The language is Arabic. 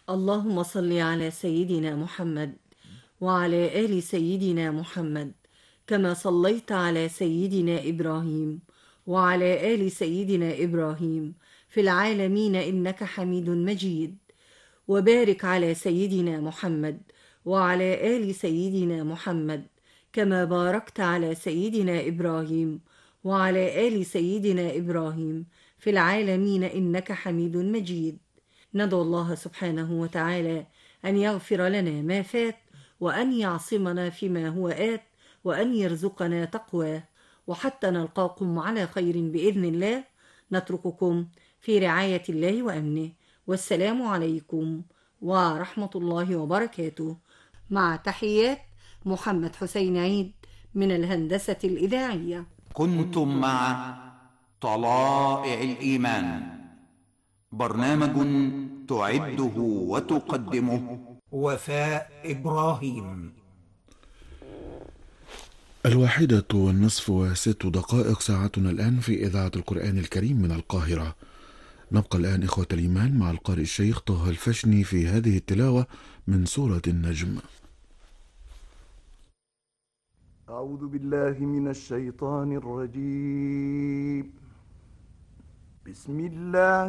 اللهم صل على سيدنا محمد وعلى آل سيدنا محمد، كما صليت على سيدنا إبراهيم وعلى آل سيدنا إبراهيم في العالمين إنك حميد مجيد. وبارك على سيدنا محمد وعلى آل سيدنا محمد، كما باركت على سيدنا إبراهيم وعلى آل سيدنا إبراهيم في العالمين إنك حميد مجيد. ندعو الله سبحانه وتعالى أن يغفر لنا ما فات، وأن يعصمنا فيما هو آت، وأن يرزقنا تقواه. وحتى نلقاكم على خير بإذن الله، نترككم في رعاية الله وأمنه، والسلام عليكم ورحمة الله وبركاته، مع تحيات محمد حسين عيد من الهندسة الإذاعية. كنتم مع طلائع الإيمان، برنامج تعده وتقدمه وفاء إبراهيم. 1:06 ساعتنا الآن في إذاعة القرآن الكريم من القاهرة. نبقى الآن إخوة الإيمان مع القارئ الشيخ طه الفشني في هذه التلاوة من سورة النجم. أعوذ بالله من الشيطان الرجيم. بسم الله